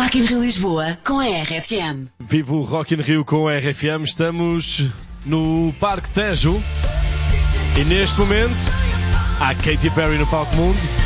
Rock in Rio Lisboa com a RFM. Vivo o Rock in Rio com a RFM. Estamos no Parque Tejo e neste momento há Katy Perry no palco mundo.